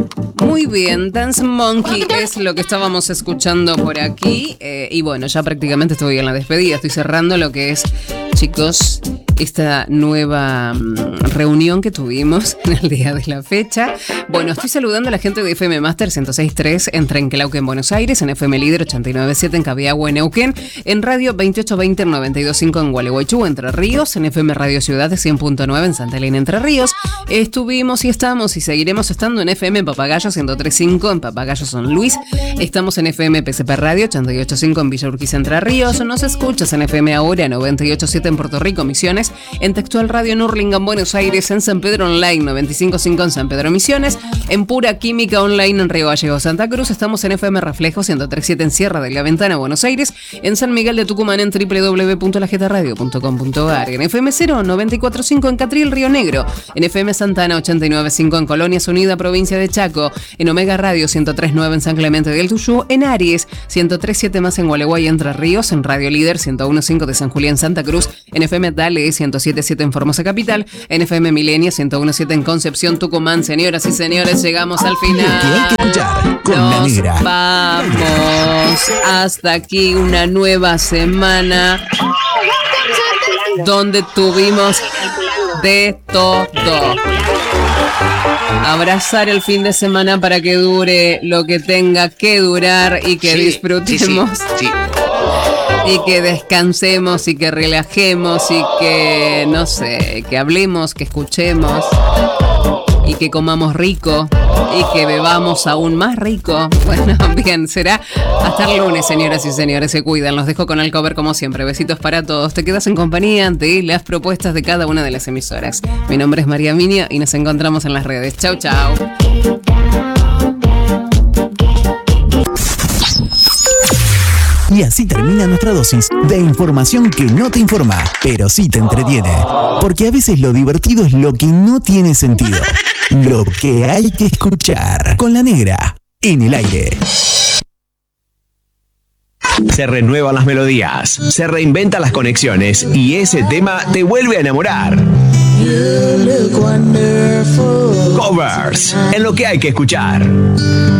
Muy bien, Dance Monkey es lo que estábamos escuchando por aquí. Y bueno, ya prácticamente estoy en la despedida. Estoy cerrando lo que es, chicos, esta nueva reunión que tuvimos en el día de la fecha. Bueno, estoy saludando a la gente de FM Master 106.3 en Trenquelauquen, en Buenos Aires, en FM Líder 89.7 en Cabiagüe, en Neuquén, en Radio 2820 en 92.5 en Gualeguaychú, Entre Ríos, en FM Radio Ciudad de 100.9 en Santa Elena, Entre Ríos. Estuvimos y estamos y seguiremos estando en FM Papagayo 103.5 en Papagayo San Luis. Estamos en FM PCP Radio 88.5 en Villa Urquiza, Entre Ríos. Nos escuchas en FM Ahora 98.7 en Puerto Rico, Misiones, en Textual Radio en Hurlingham, Buenos Aires, en San Pedro Online 95.5 en San Pedro Misiones, en Pura Química Online en Río Gallegos, Santa Cruz. Estamos en FM Reflejo 103.7 en Sierra de la Ventana, Buenos Aires, en San Miguel de Tucumán en www.lajetradio.com.ar, en FM 094.5 en Catril, Río Negro, en FM Santana 89.5 en Colonias Unida, provincia de Chaco, en Omega Radio 103.9 en San Clemente del Tuyú, en Aries 103.7 más en Gualeguay, Entre Ríos, en Radio Líder 101.5 de San Julián, Santa Cruz, en FM Dale 107.7 en Formosa Capital, en FM Milenia 101.7 en Concepción, Tucumán. Señoras y señores, llegamos al final. Lo que hay que escuchar con La Negra. Vamos hasta aquí una nueva semana donde tuvimos de todo. Abrazar el fin de semana para que dure lo que tenga que durar y que disfrutemos. Sí. Y que descansemos y que relajemos y que, no sé, que hablemos, que escuchemos y que comamos rico y que bebamos aún más rico. Bueno, bien, será hasta el lunes, señoras y señores. Se cuidan, los dejo con el cover como siempre. Besitos para todos. Te quedas en compañía de las propuestas de cada una de las emisoras. Mi nombre es María Minia y nos encontramos en las redes. Chau, chau. Y así termina nuestra dosis de información que no te informa, pero sí te entretiene. Porque a veces lo divertido es lo que no tiene sentido. Lo que hay que escuchar. Con La Negra, en el aire. Se renuevan las melodías, se reinventan las conexiones y ese tema te vuelve a enamorar. Covers, en lo que hay que escuchar.